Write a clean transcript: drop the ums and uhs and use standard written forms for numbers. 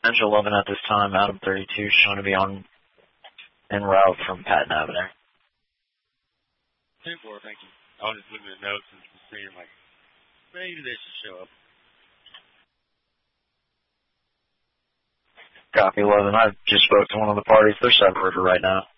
Central 11 at this time, Adam 32, showing to be on en route from Patton Avenue. 10-4, thank you. I was just looking at the notes and seeing, like, maybe they should show up. Copy 11. I just spoke to one of the parties. They're separated right now.